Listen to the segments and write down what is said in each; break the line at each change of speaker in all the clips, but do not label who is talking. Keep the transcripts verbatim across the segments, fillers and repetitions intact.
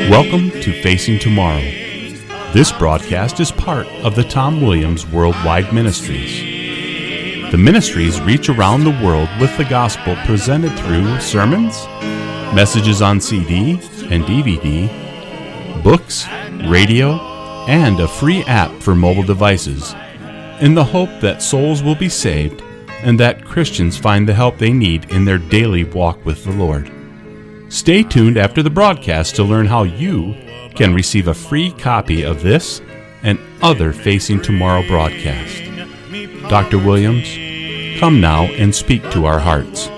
Welcome to Facing Tomorrow. This broadcast is part of the Tom Williams Worldwide Ministries. The ministries reach around the world with the gospel presented through sermons, messages on C D and D V D, books, radio, and a free app for mobile devices, in the hope that souls will be saved and that Christians find the help they need in their daily walk with the Lord. Stay tuned after the broadcast to learn how you can receive a free copy of this and other Facing Tomorrow broadcasts. Doctor Williams, come now and speak to our hearts.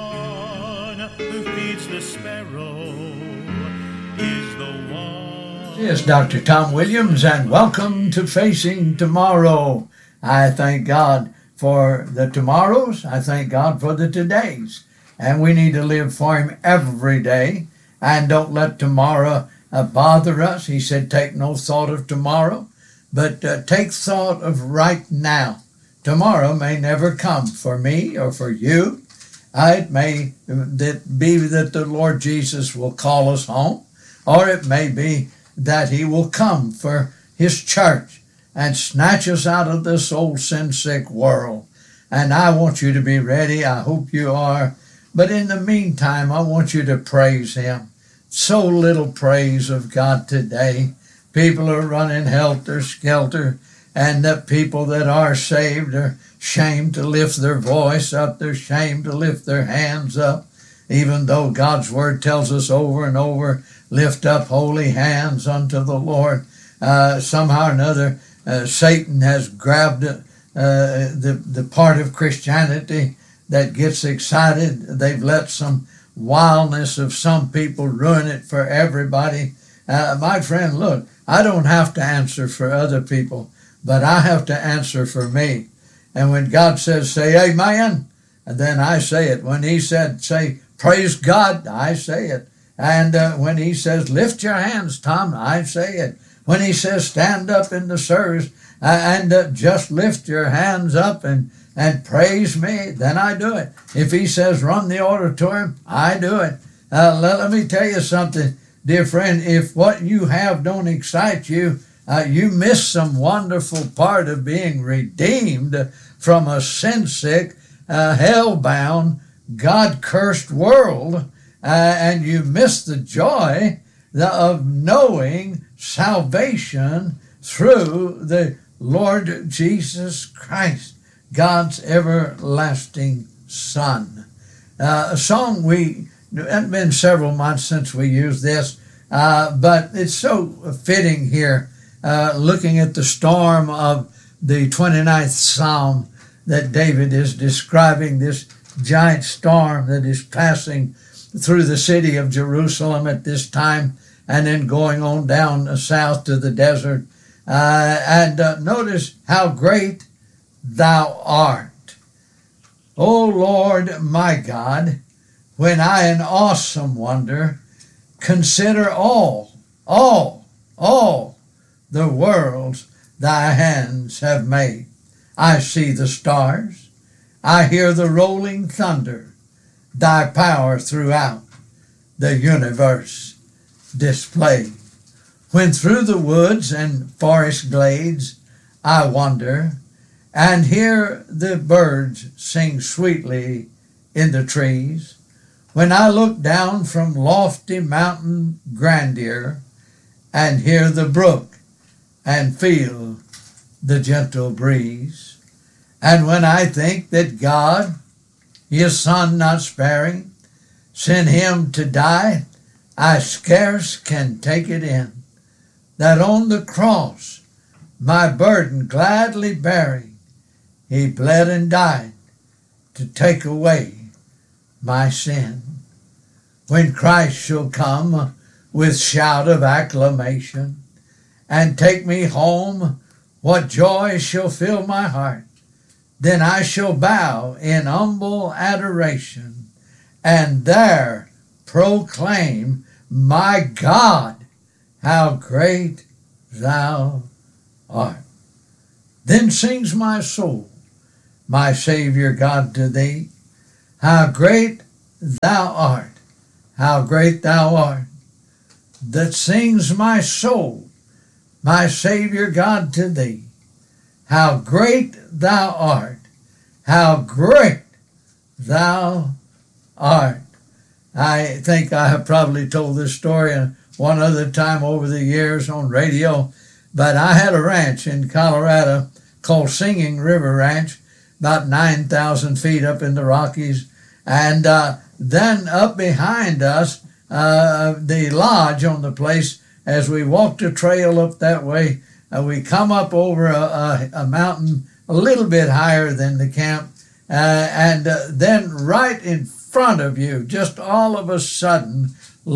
Yes, Doctor Tom Williams, and welcome to Facing Tomorrow. I thank God for the tomorrows. I thank God for the todays. And we need to live for Him every day. And don't let tomorrow uh, bother us. He said, take no thought of tomorrow, but uh, take thought of right now. Tomorrow may never come for me or for you. Uh, it may that be that the Lord Jesus will call us home, or it may be that He will come for His church and snatch us out of this old sin-sick world. And I want you to be ready. I hope you are. But in the meantime, I want you to praise Him. So little praise of God today. People are running helter-skelter, and the people that are saved are ashamed to lift their voice up. They're ashamed to lift their hands up, even though God's Word tells us over and over, lift up holy hands unto the Lord. Uh, somehow or another, uh, Satan has grabbed uh, the, the part of Christianity that gets excited. They've let some wildness of some people ruin it for everybody. Uh, my friend, look, I don't have to answer for other people, but I have to answer for me. And when God says, say amen, and then I say it. When He said, say praise God, I say it. And uh, when He says, lift your hands, Tom, I say it. When He says, stand up in the service uh, and uh, just lift your hands up and and praise me, then I do it. If He says run the auditorium, I do it. Uh, let, let me tell you something, dear friend. If what you have don't excite you, uh, you miss some wonderful part of being redeemed from a sin-sick, uh, hell-bound, God-cursed world, uh, and you miss the joy of knowing salvation through the Lord Jesus Christ, God's everlasting Son. Uh, a song we, it's been several months since we used this, uh, but it's so fitting here, uh, looking at the storm of the twenty-ninth Psalm that David is describing, this giant storm that is passing through the city of Jerusalem at this time, and then going on down south to the desert. Uh, and uh, notice how great Thou art. O Lord my God, when I in awesome wonder consider all, all, all the worlds Thy hands have made. I see the stars, I hear the rolling thunder, Thy power throughout the universe displayed. When through the woods and forest glades I wander, and hear the birds sing sweetly in the trees, when I look down from lofty mountain grandeur and hear the brook and feel the gentle breeze, and when I think that God, His Son not sparing, sent Him to die, I scarce can take it in, that on the cross, my burden gladly bearing, He bled and died to take away my sin. When Christ shall come with shout of acclamation and take me home, what joy shall fill my heart? Then I shall bow in humble adoration and there proclaim, my God, how great Thou art. Then sings my soul, my Savior God, to Thee, how great Thou art, how great Thou art. that sings my soul, my Savior God, to thee. How great thou art, how great thou art. I think I have probably told this story one other time over the years on radio, but I had a ranch in Colorado called Singing River Ranch, about nine thousand feet up in the Rockies. And uh, then up behind us, uh, the lodge on the place, as we walked the trail up that way, uh, we come up over a, a, a mountain a little bit higher than the camp. Uh, and uh, then right in front of you, just all of a sudden,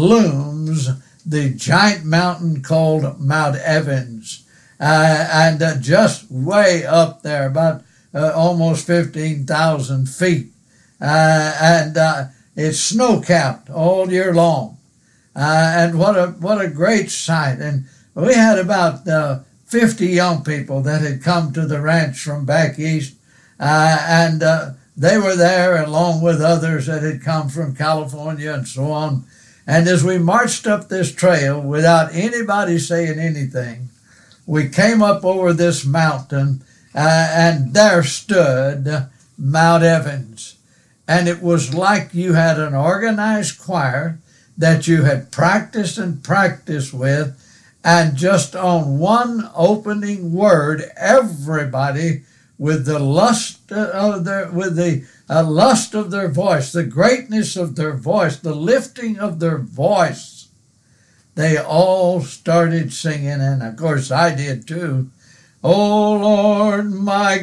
looms the giant mountain called Mount Evans. Uh, and uh, just way up there, about uh, almost fifteen thousand feet. Uh, and uh, it's snow-capped all year long. Uh, and what a what a great sight. And we had about uh, fifty young people that had come to the ranch from back east. Uh, and uh, they were there along with others that had come from California and so on. And as we marched up this trail without anybody saying anything, we came up over this mountain, uh, and there stood Mount Evans. And it was like you had an organized choir that you had practiced and practiced with, and just on one opening word, everybody with the lust of their, with the uh, lust of their voice, the greatness of their voice, the lifting of their voice, they all started singing, and of course I did too. Oh Lord, my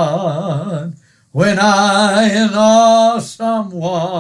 God, when I in awesome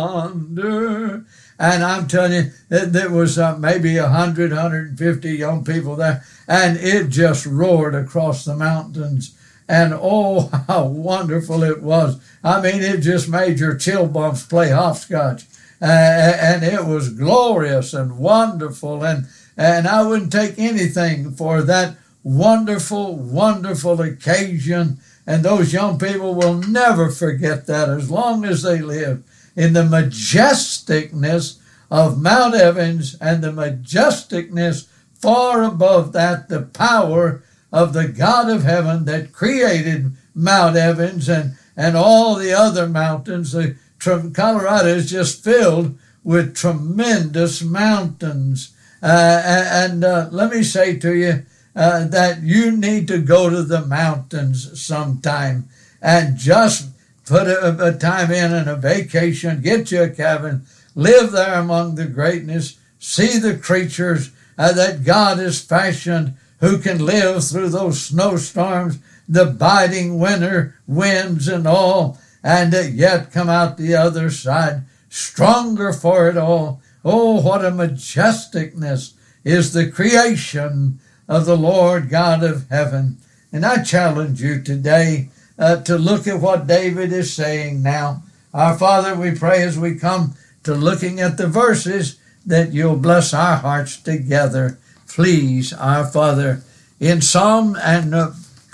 wonder. And I'm telling you, there was uh, maybe one hundred, one hundred fifty young people there, and it just roared across the mountains. And oh, how wonderful it was. I mean, it just made your chill bumps play hopscotch. Uh, and it was glorious and wonderful. And, and I wouldn't take anything for that wonderful, wonderful occasion. And those young people will never forget that as long as they live, in the majesticness of Mount Evans, and the majesticness far above that, the power of the God of heaven that created Mount Evans and, and all the other mountains. The, Colorado is just filled with tremendous mountains. Uh, and uh, let me say to you uh, that you need to go to the mountains sometime and just put a, a time in and a vacation, get you a cabin, live there among the greatness, see the creatures uh, that God has fashioned, who can live through those snowstorms, the biting winter winds and all, and uh, yet come out the other side stronger for it all. Oh, what a majesticness is the creation of the Lord God of heaven. And I challenge you today uh, to look at what David is saying now. Our Father, we pray as we come to looking at the verses that you'll bless our hearts together. Please, our Father, in Psalm and uh,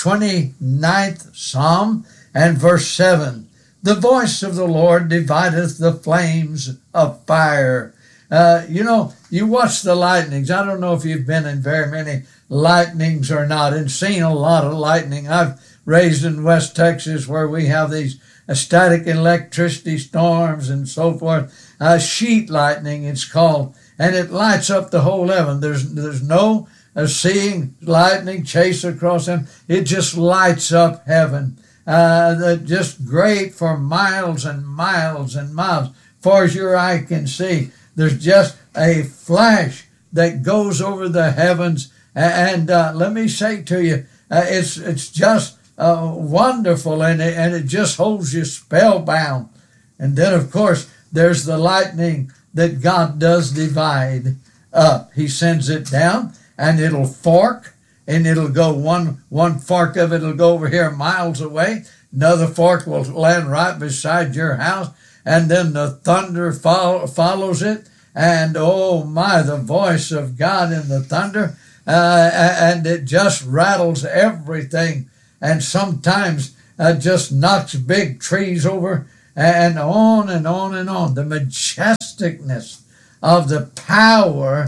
twenty-ninth Psalm and verse seven, the voice of the Lord divideth the flames of fire. Uh, you know, you watch the lightnings. I don't know if you've been in very many lightnings or not and seen a lot of lightning. I've raised in West Texas where we have these uh, static electricity storms and so forth. Uh, sheet lightning, it's called, and it lights up the whole heaven. There's, there's no uh, seeing lightning chase across them. It just lights up heaven. Uh, just great for miles and miles and miles, far as your eye can see. There's just a flash that goes over the heavens, and uh, let me say to you, uh, it's it's just uh, wonderful, and it, and it just holds you spellbound. And then, of course, there's the lightning that God does divide up. He sends it down, and it'll fork, and it'll go one one fork of it will go over here miles away. Another fork will land right beside your house, and then the thunder follow, follows it. And oh my, the voice of God in the thunder, uh, and it just rattles everything, and sometimes uh, just knocks big trees over, and on and on and on. The majesticness of the power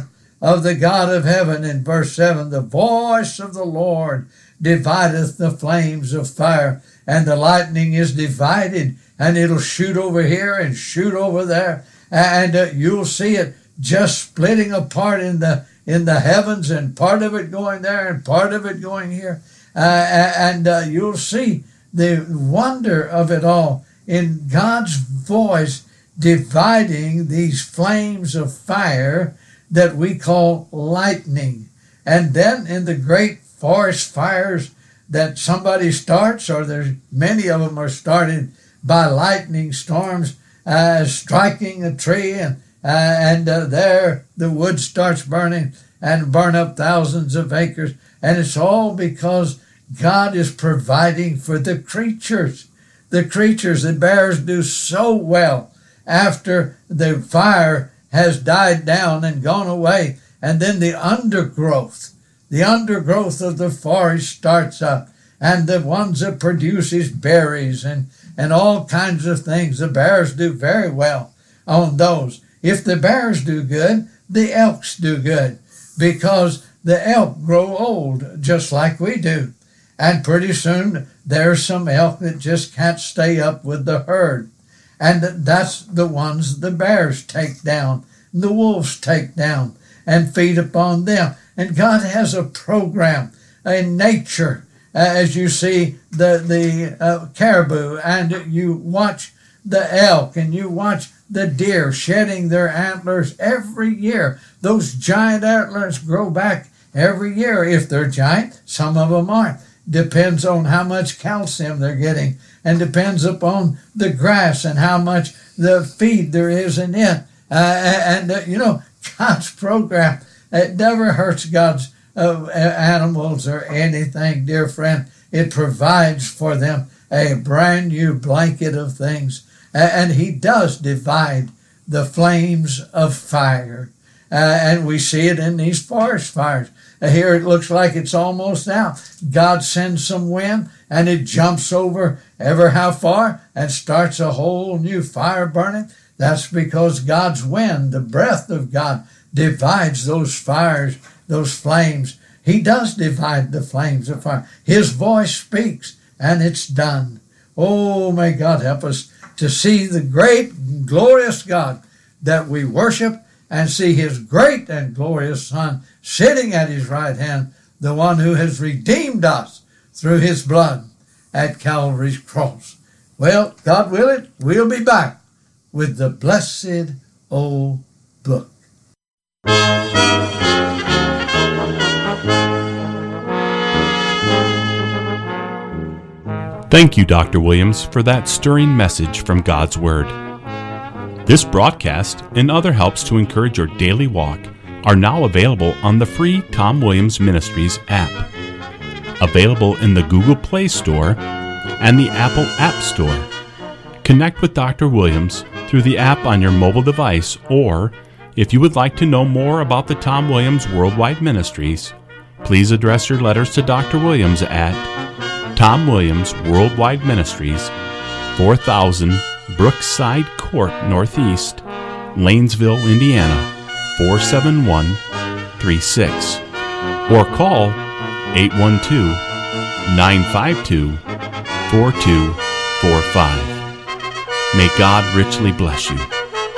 of the God of heaven. In verse seven, the voice of the Lord divideth the flames of fire. And the lightning is divided, and it'll shoot over here and shoot over there. And uh, you'll see it just splitting apart in the in the heavens, and part of it going there and part of it going here. Uh, and uh, you'll see the wonder of it all in God's voice dividing these flames of fire that we call lightning. And then in the great forest fires that somebody starts, or there's many of them are started by lightning storms uh, striking a tree, and uh, and uh, there the wood starts burning and burn up thousands of acres. And it's all because God is providing for the creatures. The creatures, the bears do so well after the fire has died down and gone away. And then the undergrowth, the undergrowth of the forest starts up, and the ones that produces berries and, and all kinds of things. The bears do very well on those. If the bears do good, the elks do good, because the elk grow old just like we do. And pretty soon there's some elk that just can't stay up with the herd. And that's the ones the bears take down, the wolves take down and feed upon them. And God has a program in nature, uh, as you see the, the uh, caribou, and you watch the elk, and you watch the deer shedding their antlers every year. Those giant antlers grow back every year. If they're giant, some of them aren't. Depends on how much calcium they're getting, and depends upon the grass and how much the feed there is in it. Uh, and, uh, you know, God's program, it never hurts God's uh, animals or anything, dear friend. It provides for them a brand new blanket of things. And he does divide the flames of fire. Uh, and we see it in these forest fires. Uh, here it looks like it's almost out. God sends some wind, and it jumps over ever how far and starts a whole new fire burning. That's because God's wind, the breath of God, divides those fires, those flames. He does divide the flames of fire. His voice speaks, and it's done. Oh, may God help us to see the great, glorious God that we worship, and see his great and glorious Son sitting at his right hand, the one who has redeemed us through his blood at Calvary's cross. Well, God willing, we'll be back with the blessed old book.
Thank you, Doctor Williams, for that stirring message from God's Word. This broadcast and other helps to encourage your daily walk are now available on the free Tom Williams Ministries app, available in the Google Play Store and the Apple App Store. Connect with Doctor Williams through the app on your mobile device, or if you would like to know more about the Tom Williams Worldwide Ministries, please address your letters to Doctor Williams at Tom Williams Worldwide Ministries, four thousand Brookside Court Northeast, Lanesville, Indiana, four seven one three six, or call eight one two, nine five two, four two four five. May God richly bless you.